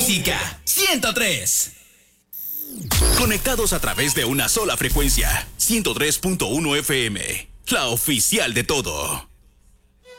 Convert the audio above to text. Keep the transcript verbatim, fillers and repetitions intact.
Música ciento tres. Conectados a través de una sola frecuencia. ciento tres punto uno F M. La oficial de todo.